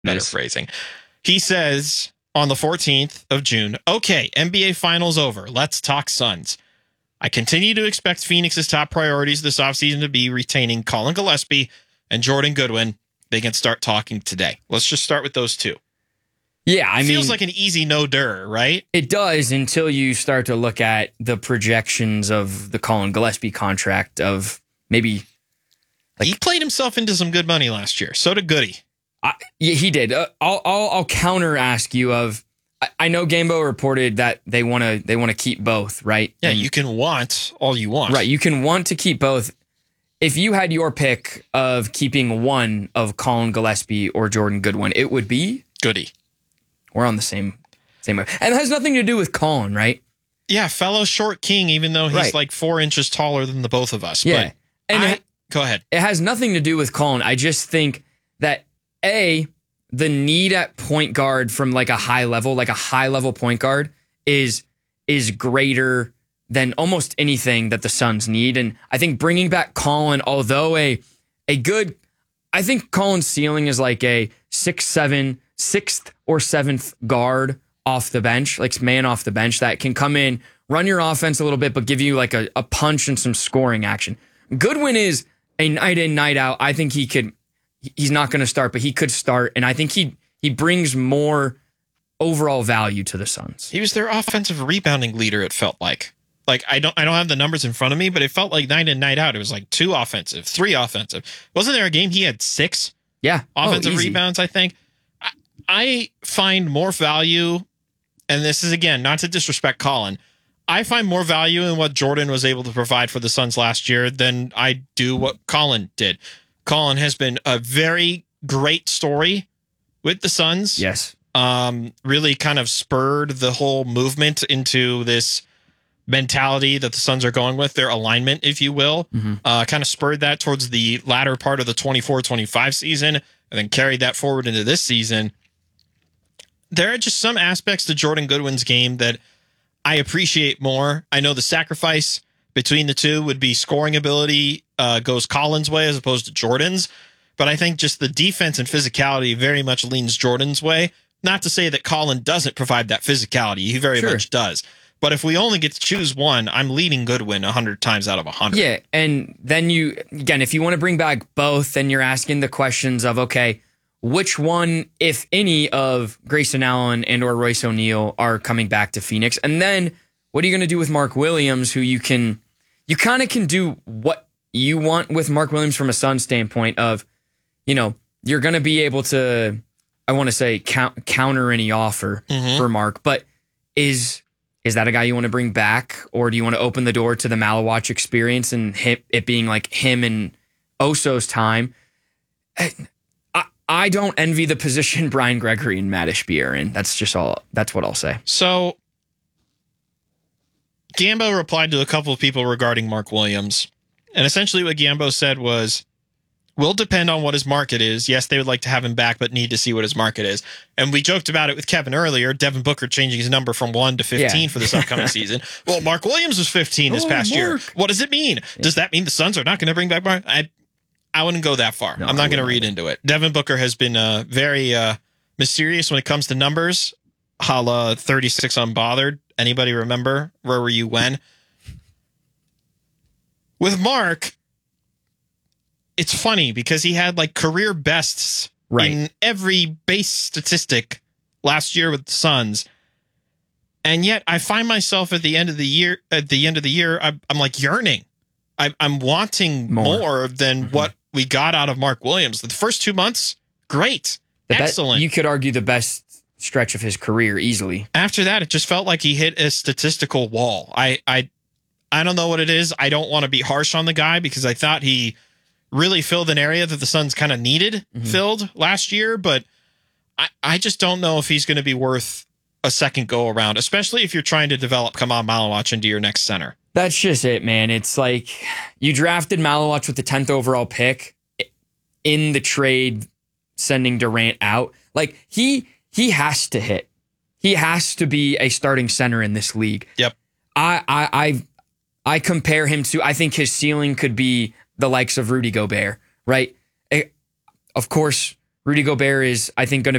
better phrasing. He says on the 14th of June, okay, NBA Finals over. Let's talk Suns. I continue to expect Phoenix's top priorities this offseason to be retaining Colin Gillespie and Jordan Goodwin. They can start talking today. Let's just start with those two. Yeah, I mean, feels like an easy no-dur, right? It does until you start to look at the projections of the Colin Gillespie contract of maybe... he played himself into some good money last year. So did Goody. Yeah, he did. I'll counter ask you of. I know Gambo reported that they want to keep both, right? Yeah, you can want all you want. Right, you can want to keep both. If you had your pick of keeping one of Colin Gillespie or Jordan Goodwin, it would be Goody. We're on the same way. And it has nothing to do with Colin, right? Yeah, fellow short king, even though he's like 4 inches taller than the both of us. Yeah. But go ahead. It has nothing to do with Colin. I just think that the need at point guard from like a high level point guard is greater than almost anything that the Suns need. And I think bringing back Colin, although I think Colin's ceiling is like a 6'7", 6th or 7th guard off the bench, like man off the bench that can come in, run your offense a little bit, but give you like a punch and some scoring action. Goodwin is a night in, night out. I think he's not going to start, but he could start. And I think he brings more overall value to the Suns. He was their offensive rebounding leader, it felt like. Like, I don't have the numbers in front of me, but it felt like night in, night out. It was like 2 offensive, 3 offensive. Wasn't there a game he had 6 offensive rebounds, I think? I find more value, and this is, again, not to disrespect Colin, I find more value in what Jordan was able to provide for the Suns last year than I do what Colin did. Colin has been a very great story with the Suns. Yes. Really kind of spurred the whole movement into this mentality that the Suns are going with, their alignment, if you will. Kind of spurred that towards the latter part of the 24-25 season and then carried that forward into this season. There are just some aspects to Jordan Goodwin's game that I appreciate more. I know the sacrifice between the two would be scoring ability goes Colin's way as opposed to Jordan's. But I think just the defense and physicality very much leans Jordan's way. Not to say that Colin doesn't provide that physicality. He very much does. But if we only get to choose one, I'm leading Goodwin 100 times out of 100. Yeah, and then if you want to bring back both, then you're asking the questions of, okay, which one, if any, of Grayson Allen and or Royce O'Neal are coming back to Phoenix? And then what are you going to do with Mark Williams, who you kind of can do what you want with Mark Williams from a Suns standpoint of, you're going to be able to, I want to say, counter any offer for Mark. But is that a guy you want to bring back? Or do you want to open the door to the Malawatch experience and it being like him and Oso's time? I don't envy the position Brian Gregory and Matt Ishbia are in. That's what I'll say. So Gambo replied to a couple of people regarding Mark Williams. And essentially what Gambo said was, will depend on what his market is. Yes, they would like to have him back, but need to see what his market is. And we joked about it with Kevin earlier, Devin Booker changing his number from 1 to 15 for this upcoming season. Well, Mark Williams was 15 this past year. What does it mean? Yeah. Does that mean the Suns are not going to bring back Mark? I wouldn't go that far. No, I'm not going to read into it. Devin Booker has been very mysterious when it comes to numbers, a la 36 unbothered. Anybody remember? Where were you when? With Mark, it's funny because he had like career bests in every base statistic last year with the Suns. And yet I find myself at the end of the year, I'm like yearning. I'm wanting more than what we got out of Mark Williams. The first 2 months, great. Excellent. You could argue the best stretch of his career easily. After that, it just felt like he hit a statistical wall. I don't know what it is. I don't want to be harsh on the guy because I thought he really filled an area that the Suns kind of needed filled last year, but I just don't know if he's going to be worth a second go around, especially if you're trying to develop Kamal Malawach into your next center. That's just it, man. It's like you drafted Malawach with the 10th overall pick in the trade, sending Durant out. Like he has to hit. He has to be a starting center in this league. Yep. I compare him to, I think his ceiling could be the likes of Rudy Gobert, right? Of course, Rudy Gobert is, I think, going to